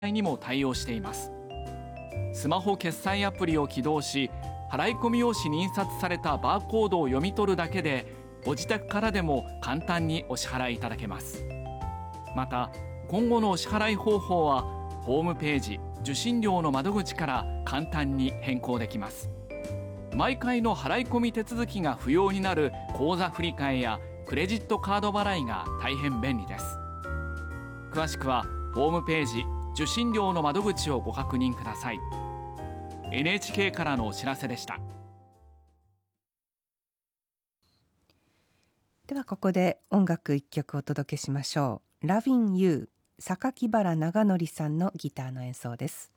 にも対応しています。スマホ決済アプリを起動し、払込用紙に印刷されたバーコードを読み取るだけで、ご自宅からでも簡単にお支払いいただけます。また、今後のお支払い方法はホームページ受信料の窓口から簡単に変更できます。毎回の払い込み手続きが不要になる口座振替やクレジットカード払いが大変便利です。詳しくはホームページ受信料の窓口をご確認ください。 NHK からのお知らせでした。 ではここで音楽一曲お届けしましょう。 Loving You、 榊原長則さんのギターの演奏です。